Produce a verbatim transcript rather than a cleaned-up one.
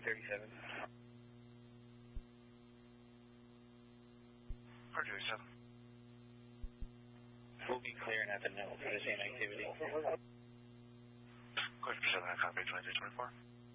thirty-seven. R thirty-seven. We'll be clearing at the nose for the same activity. Go ahead for seven, I copy twenty-three twenty-four.